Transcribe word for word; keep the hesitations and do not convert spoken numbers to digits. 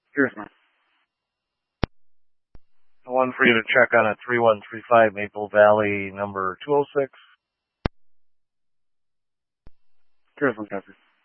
Cheers, man. One for you to check on a three one three five Maple Valley, number two oh six. Cheers, man.